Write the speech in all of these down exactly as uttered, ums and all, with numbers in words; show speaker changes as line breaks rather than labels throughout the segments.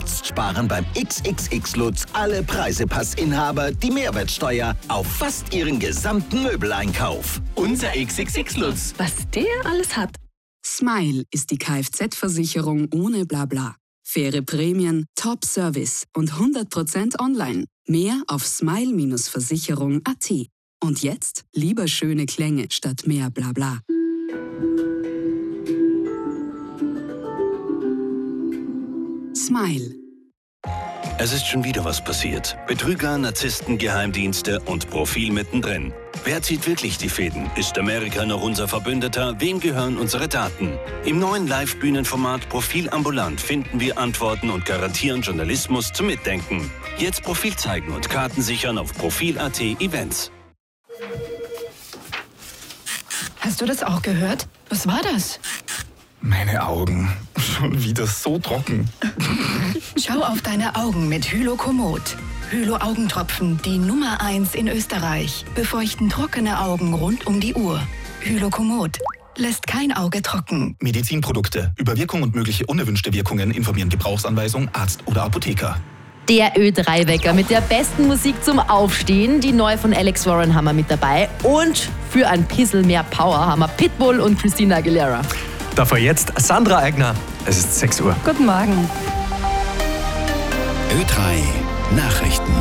Jetzt sparen beim X X X-Lutz alle Preisepassinhaber die Mehrwertsteuer auf fast ihren gesamten Möbeleinkauf.
Unser X X X-Lutz.
Was der alles hat.
Smile ist die Kfz-Versicherung ohne Blabla. Faire Prämien, Top-Service und hundert Prozent online. Mehr auf smile Versicherung punkt at. Und jetzt lieber schöne Klänge statt mehr Blabla. Smile.
Es ist schon wieder was passiert. Betrüger, Narzissten, Geheimdienste und Profil mittendrin. Wer zieht wirklich die Fäden? Ist Amerika noch unser Verbündeter? Wem gehören unsere Daten? Im neuen Live-Bühnenformat Profil ambulant finden wir Antworten und garantieren Journalismus zum Mitdenken. Jetzt Profil zeigen und Karten sichern auf Profil punkt at Events.
Hast du das auch gehört? Was war das?
Meine Augen. Schon wieder so trocken.
Schau auf deine Augen mit Hylokomod. Hylo-Augentropfen, die Nummer eins in Österreich. Befeuchten trockene Augen rund um die Uhr. Hylokomod lässt kein Auge trocken.
Medizinprodukte. Über Wirkung und mögliche unerwünschte Wirkungen informieren Gebrauchsanweisung, Arzt oder Apotheker.
Der Ö drei Wecker mit der besten Musik zum Aufstehen. Die neue von Alex Warren haben wir mit dabei. Und für ein bisschen mehr Power haben wir Pitbull und Christina Aguilera.
Davor jetzt Sandra Eigner. Es ist sechs Uhr.
Guten Morgen.
Ö drei Nachrichten.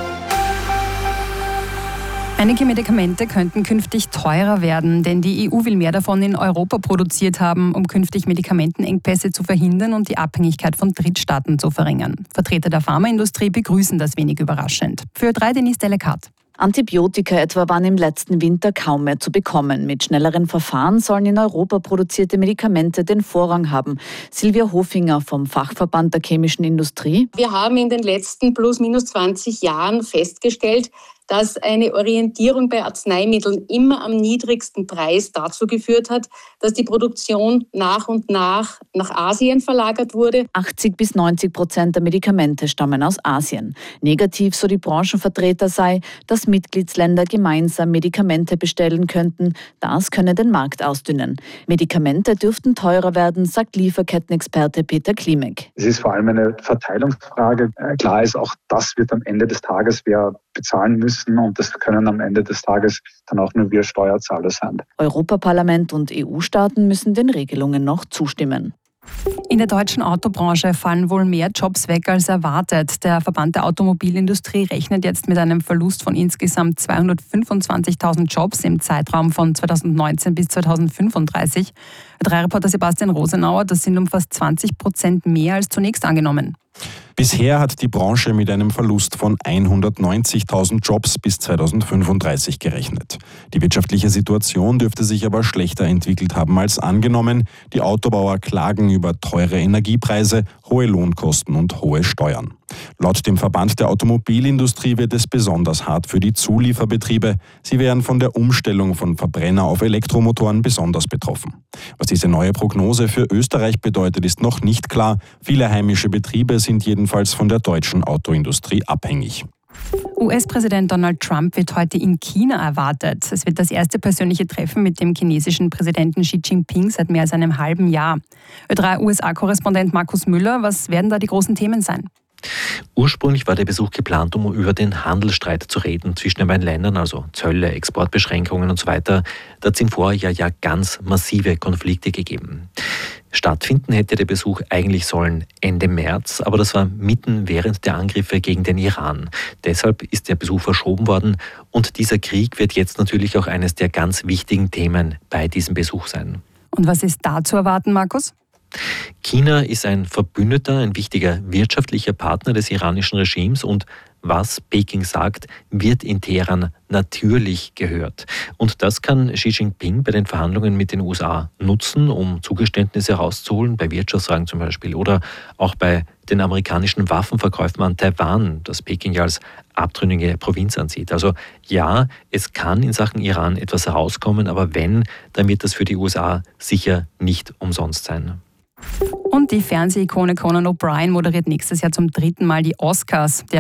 Einige Medikamente könnten künftig teurer werden, denn die E U will mehr davon in Europa produziert haben, um künftig Medikamentenengpässe zu verhindern und die Abhängigkeit von Drittstaaten zu verringern. Vertreter der Pharmaindustrie begrüßen das wenig überraschend. Für Ö drei Denise Delekat.
Antibiotika etwa waren im letzten Winter kaum mehr zu bekommen. Mit schnelleren Verfahren sollen in Europa produzierte Medikamente den Vorrang haben. Silvia Hofinger vom Fachverband der chemischen Industrie.
Wir haben in den letzten plus minus zwanzig Jahren festgestellt, dass eine Orientierung bei Arzneimitteln immer am niedrigsten Preis dazu geführt hat, dass die Produktion nach und nach nach Asien verlagert wurde.
achtzig bis neunzig Prozent der Medikamente stammen aus Asien. Negativ, so die Branchenvertreter, sei, dass Mitgliedsländer gemeinsam Medikamente bestellen könnten. Das könne den Markt ausdünnen. Medikamente dürften teurer werden, sagt Lieferkettenexperte Peter Klimek.
Es ist vor allem eine Verteilungsfrage. Klar ist, auch das wird am Ende des Tages wer bezahlen müssen und das können am Ende des Tages dann auch nur wir Steuerzahler sein.
Europaparlament und E U-Staaten müssen den Regelungen noch zustimmen.
In der deutschen Autobranche fallen wohl mehr Jobs weg als erwartet. Der Verband der Automobilindustrie rechnet jetzt mit einem Verlust von insgesamt zweihundertfünfundzwanzigtausend Jobs im Zeitraum von zweitausendneunzehn bis zweitausendfünfunddreißig. Ö drei Reporter Sebastian Rosenauer, das sind um fast zwanzig Prozent mehr als zunächst angenommen.
Bisher hat die Branche mit einem Verlust von hundertneunzigtausend Jobs bis zweitausendfünfunddreißig gerechnet. Die wirtschaftliche Situation dürfte sich aber schlechter entwickelt haben als angenommen. Die Autobauer klagen über teure Energiepreise, hohe Lohnkosten und hohe Steuern. Laut dem Verband der Automobilindustrie wird es besonders hart für die Zulieferbetriebe. Sie wären von der Umstellung von Verbrenner auf Elektromotoren besonders betroffen. Was diese neue Prognose für Österreich bedeutet, ist noch nicht klar. Viele heimische Betriebe sind jedenfalls von der deutschen Autoindustrie abhängig.
U S-Präsident Donald Trump wird heute in China erwartet. Es wird das erste persönliche Treffen mit dem chinesischen Präsidenten Xi Jinping seit mehr als einem halben Jahr. Ö drei U S A-Korrespondent Markus Müller, was werden da die großen Themen sein?
Ursprünglich war der Besuch geplant, um über den Handelsstreit zu reden zwischen den beiden Ländern, also Zölle, Exportbeschränkungen und so weiter. Da hat es im Vorjahr ja ganz massive Konflikte gegeben. Stattfinden hätte der Besuch eigentlich sollen Ende März, aber das war mitten während der Angriffe gegen den Iran. Deshalb ist der Besuch verschoben worden und dieser Krieg wird jetzt natürlich auch eines der ganz wichtigen Themen bei diesem Besuch sein.
Und was ist da zu erwarten, Markus?
China ist ein Verbündeter, ein wichtiger wirtschaftlicher Partner des iranischen Regimes und was Peking sagt, wird in Teheran natürlich gehört. Und das kann Xi Jinping bei den Verhandlungen mit den U S A nutzen, um Zugeständnisse herauszuholen, bei Wirtschaftsfragen zum Beispiel, oder auch bei den amerikanischen Waffenverkäufen an Taiwan, das Peking ja als abtrünnige Provinz ansieht. Also ja, es kann in Sachen Iran etwas herauskommen, aber wenn, dann wird das für die U S A sicher nicht umsonst sein.
Und die Fernsehikone Conan O'Brien moderiert nächstes Jahr zum dritten Mal die Oscars. Der